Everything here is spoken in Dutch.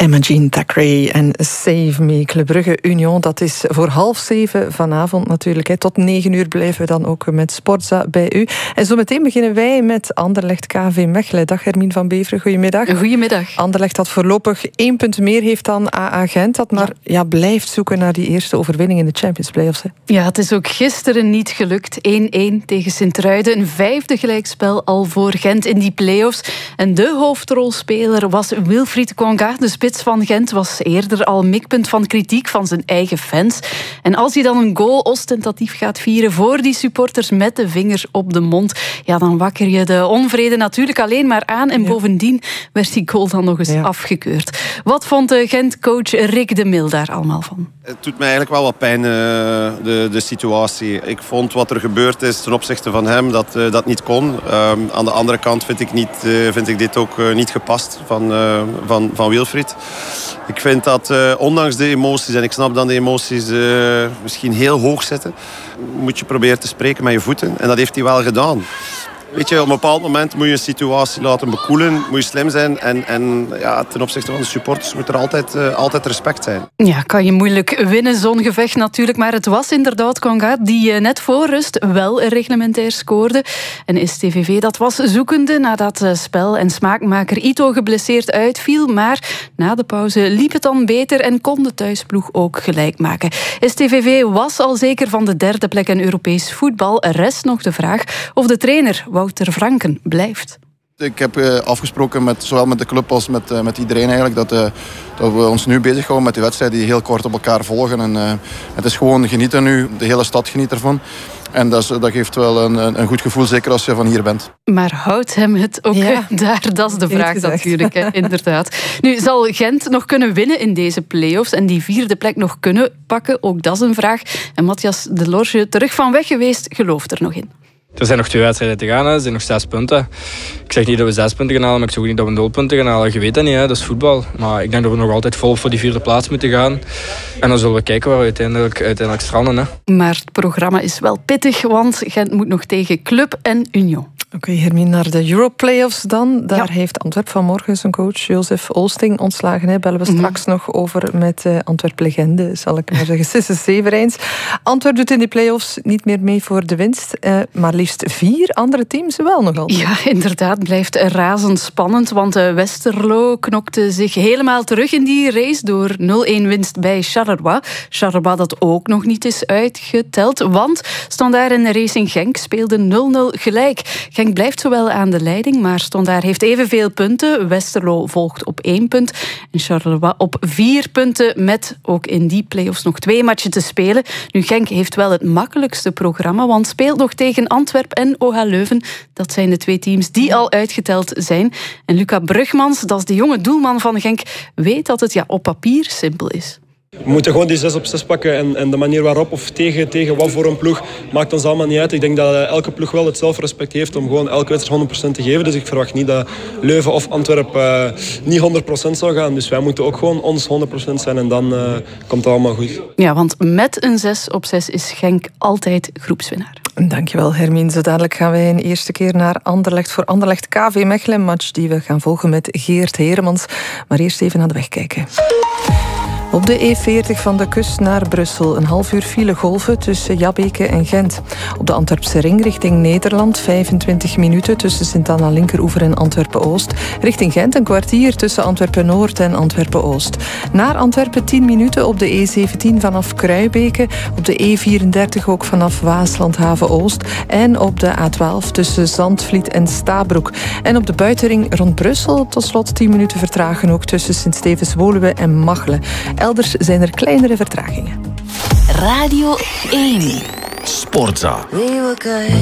Emma Jean Thackeray en Save Me. Club Brugge Union, dat is voor 6:30 vanavond natuurlijk. Tot 9:00 blijven we dan ook met Sportza bij u. En zo meteen beginnen wij met Anderlecht KV Mechelen. Dag Hermine van Beveren, goedemiddag. Goedemiddag. Anderlecht dat voorlopig 1 punt meer heeft dan AA Gent, dat maar blijft zoeken naar die eerste overwinning in de Champions Playoffs. Ja, het is ook gisteren niet gelukt. 1-1 tegen Sint-Truiden. Een 5e gelijkspel al voor Gent in die playoffs. En de hoofdrolspeler was Wilfried Konga. De spits van Gent was eerder al mikpunt van kritiek van zijn eigen fans. En als hij dan een goal ostentatief gaat vieren voor die supporters met de vinger op de mond, ja, dan wakker je de onvrede natuurlijk alleen maar aan. En bovendien werd die goal dan nog eens afgekeurd. Wat vond de Gent-coach Rick de Mil daar allemaal van? Het doet mij eigenlijk wel wat pijn, de situatie. Ik vond wat er gebeurd is ten opzichte van hem dat niet kon. Aan de andere kant vind ik dit ook niet gepast van Wilfried. Ik vind dat ondanks de emoties, en ik snap dat de emoties misschien heel hoog zitten, moet je proberen te spreken met je voeten. En dat heeft hij wel gedaan. Weet je, op een bepaald moment moet je een situatie laten bekoelen, moet je slim zijn en ten opzichte van de supporters moet er altijd respect zijn. Ja, kan je moeilijk winnen, zo'n gevecht natuurlijk, maar het was inderdaad Konga die net voor rust wel reglementair scoorde. En STVV dat was zoekende nadat spel- en smaakmaker Ito geblesseerd uitviel, maar na de pauze liep het dan beter en kon de thuisploeg ook gelijk maken. STVV was al zeker van de 3e plek in Europees voetbal. Rest nog de vraag of de trainer Wouter Franken blijft. Ik heb afgesproken zowel met de club als met iedereen eigenlijk dat we ons nu bezighouden met die wedstrijden die heel kort op elkaar volgen. En het is gewoon genieten nu, de hele stad geniet ervan. En dat geeft wel een goed gevoel, zeker als je van hier bent. Maar houdt hem het ook daar? Dat is de vraag natuurlijk, inderdaad. Nu, zal Gent nog kunnen winnen in deze play-offs en die 4e plek nog kunnen pakken? Ook dat is een vraag. En Matthias Delorge, terug van weg geweest, gelooft er nog in. Er zijn nog 2 wedstrijden te gaan, er zijn nog 6 punten. Ik zeg niet dat we 6 punten gaan halen, maar ik zeg ook niet dat we 0 punten gaan halen. Je weet dat niet, dat is voetbal. Maar ik denk dat we nog altijd vol voor die 4e plaats moeten gaan. En dan zullen we kijken waar we uiteindelijk stranden. Hè. Maar het programma is wel pittig, want Gent moet nog tegen Club en Union. Oké, Hermine, naar de Euro-playoffs dan. Daar heeft Antwerp vanmorgen zijn coach Jozef Oosting ontslagen. Bellen we straks nog over met Antwerp-legende, zal ik maar zeggen. Sisse Severijns. Antwerp doet in die playoffs niet meer mee voor de winst. Maar liefst 4 andere teams wel nogal. Ja, inderdaad. Blijft razendspannend. Want Westerlo knokte zich helemaal terug in die race door 0-1 winst bij Charleroi. Charleroi dat ook nog niet is uitgeteld. Want Standaard en Racing Genk speelden 0-0 gelijk. Genk blijft zowel aan de leiding, maar Standaard heeft evenveel punten. Westerlo volgt op 1 punt. En Charleroi op 4 punten met ook in die play-offs nog 2 matchen te spelen. Nu, Genk heeft wel het makkelijkste programma, want speelt nog tegen Antwerp en OH Leuven. Dat zijn de 2 teams die al uitgeteld zijn. En Luca Brugmans, dat is de jonge doelman van Genk, weet dat het op papier simpel is. We moeten gewoon die 6 op 6 pakken en de manier waarop of tegen wat voor een ploeg maakt ons allemaal niet uit. Ik denk dat elke ploeg wel het zelfrespect heeft om gewoon elke wedstrijd 100% te geven. Dus ik verwacht niet dat Leuven of Antwerpen niet 100% zou gaan. Dus wij moeten ook gewoon ons 100% zijn en dan komt het allemaal goed. Ja, want met een 6 op 6 is Genk altijd groepswinnaar. Dankjewel Hermine. Zo dadelijk gaan wij een eerste keer naar Anderlecht voor Anderlecht KV Mechelen. Een match die we gaan volgen met Geert Heremans. Maar eerst even naar de weg kijken. Op de E40 van de kust naar Brussel. Een half uur file golven tussen Jabbeke en Gent. Op de Antwerpse ring richting Nederland 25 minuten tussen Sint-Anna Linkeroever en Antwerpen-Oost. Richting Gent een kwartier tussen Antwerpen-Noord en Antwerpen-Oost. Naar Antwerpen 10 minuten op de E17 vanaf Kruibeke. Op de E34 ook vanaf Waasland-Haven-Oost. En op de A12 tussen Zandvliet en Stabroek. En op de buitenring rond Brussel tot slot 10 minuten vertragen ook tussen Sint-Stevens-Woluwe en Machelen. Elders zijn er kleinere vertragingen. Radio 1. Sportza. We were good.